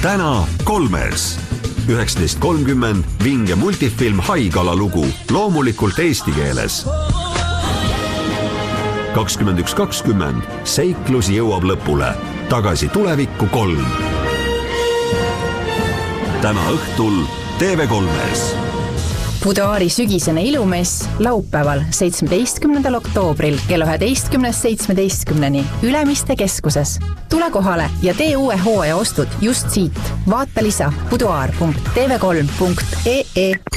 täna 3-s. 19.30 vinge multifilm Haigala lugu, loomulikult eesti keeles. 21.20 seiklus jõuab lõpule. Tagasi tulevikku 3. Täna õhtul TV3-s. Boudoiri sügisene ilumess laupäeval 17. oktoobril kella 11.17 Ülemiste keskuses. Tule kohale ja tee uue hooaja ostud just siit. Vaata lisa boudoir.tv3.ee